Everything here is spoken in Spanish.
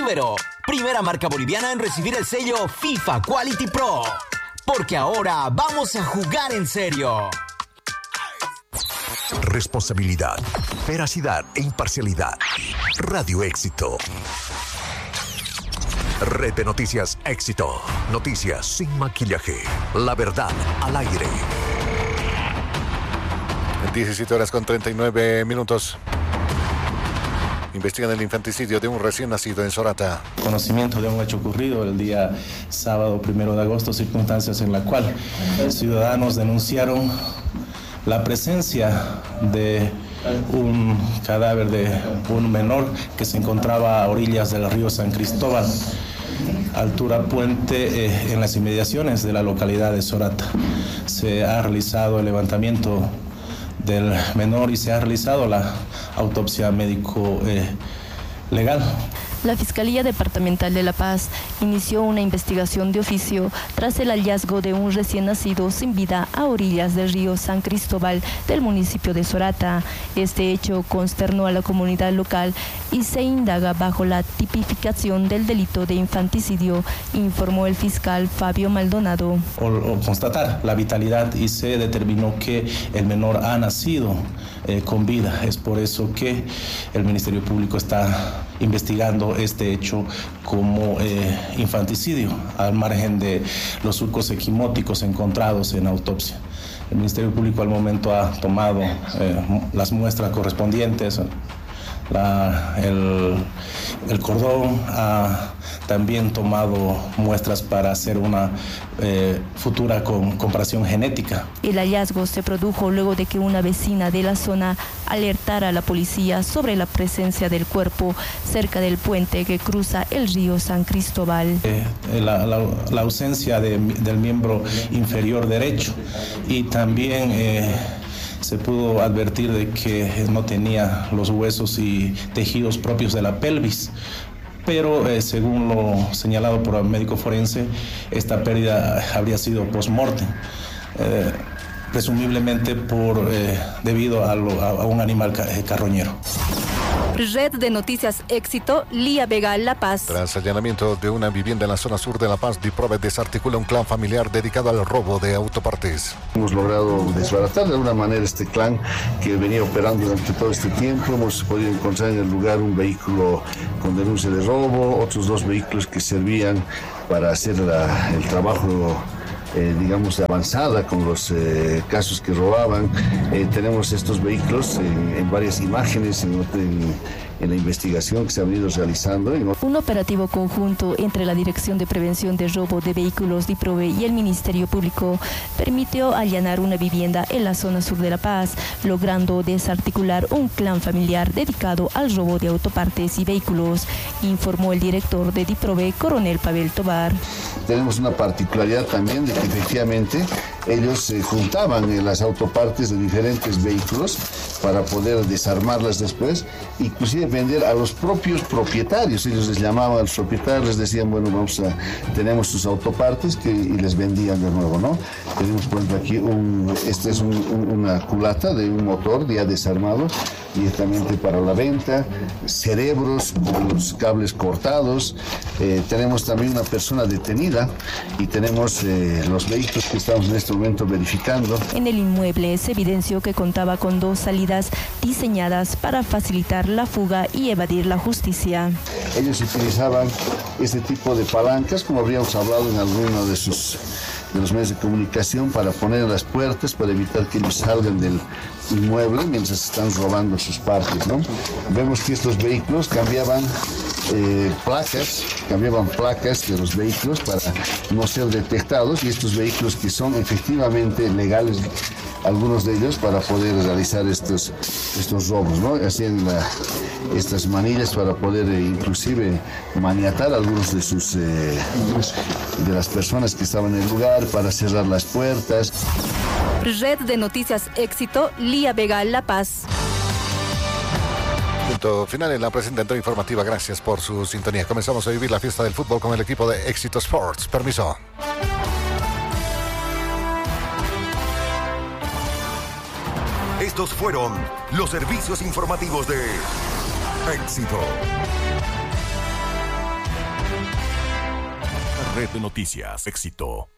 Ibero, primera marca boliviana en recibir el sello FIFA Quality Pro. Porque ahora vamos a jugar en serio. Responsabilidad, veracidad e imparcialidad. Radio Éxito. Red de Noticias Éxito. Noticias sin maquillaje. La verdad al aire. 17:39. Investigan el infanticidio de un recién nacido en Sorata. Conocimiento de un hecho ocurrido el día sábado 1 de agosto, circunstancias en la cual ciudadanos denunciaron la presencia de un cadáver de un menor que se encontraba a orillas del río San Cristóbal, altura Puente, en las inmediaciones de la localidad de Sorata. Se ha realizado el levantamiento del menor y se ha realizado la autopsia médico legal. La Fiscalía Departamental de La Paz inició una investigación de oficio tras el hallazgo de un recién nacido sin vida a orillas del río San Cristóbal del municipio de Sorata. Este hecho consternó a la comunidad local y se indaga bajo la tipificación del delito de infanticidio, informó el fiscal Fabio Maldonado. O constatar la vitalidad y se determinó que el menor ha nacido con vida. Es por eso que el Ministerio Público está investigando este hecho como infanticidio, al margen de los surcos equimóticos encontrados en autopsia. El Ministerio Público al momento ha tomado las muestras correspondientes, el cordón ha también tomado muestras para hacer una futura comparación genética. El hallazgo se produjo luego de que una vecina de la zona alertara a la policía sobre la presencia del cuerpo cerca del puente que cruza el río San Cristóbal. La ausencia del miembro inferior derecho y también se pudo advertir de que no tenía los huesos y tejidos propios de la pelvis. Pero según lo señalado por el médico forense, esta pérdida habría sido post-mortem, presumiblemente debido a un animal carroñero. Red de Noticias Éxito, Lía Vega, La Paz. Tras allanamiento de una vivienda en la zona sur de La Paz, DIPROVE desarticula un clan familiar dedicado al robo de autopartes. Hemos logrado desbaratar de alguna manera este clan que venía operando durante todo este tiempo. Hemos podido encontrar en el lugar un vehículo con denuncia de robo, otros 2 vehículos que servían para hacer el trabajo digamos de avanzada con los casos que robaban. Tenemos estos vehículos en varias imágenes en la investigación que se ha venido realizando. Un operativo conjunto entre la Dirección de Prevención de Robo de Vehículos DIPROVE y el Ministerio Público permitió allanar una vivienda en la zona sur de La Paz, logrando desarticular un clan familiar dedicado al robo de autopartes y vehículos, informó el director de DIPROVE, Coronel Pavel Tobar. Tenemos una particularidad también de que efectivamente ellos juntaban las autopartes de diferentes vehículos para poder desarmarlas después, inclusive vender a los propios propietarios. Ellos les llamaban a los propietarios, les decían, bueno, tenemos sus autopartes y les vendían de nuevo, ¿no? Tenemos por ejemplo aquí una culata de un motor ya desarmado, directamente para la venta, cerebros con los cables cortados. Tenemos también una persona detenida y tenemos los vehículos que estamos en este momento verificando. En el inmueble se evidenció que contaba con 2 salidas diseñadas para facilitar la fuga y evadir la justicia. Ellos utilizaban este tipo de palancas, como habríamos hablado en alguno de los medios de comunicación, para poner en las puertas, para evitar que ellos salgan del inmueble mientras están robando sus partes, ¿no? Vemos que estos vehículos cambiaban placas de los vehículos para no ser detectados, y estos vehículos que son efectivamente legales, algunos de ellos, para poder realizar estos robos, ¿no? Hacían estas manillas para poder inclusive maniatar a algunos de las personas que estaban en el lugar, para cerrar las puertas. Red de Noticias Éxito, Lía Vega, La Paz. Punto final en la presente entrega informativa. Gracias por su sintonía. Comenzamos a vivir la fiesta del fútbol con el equipo de Éxito Sports. Permiso. Estos fueron los servicios informativos de Éxito. Red de Noticias Éxito.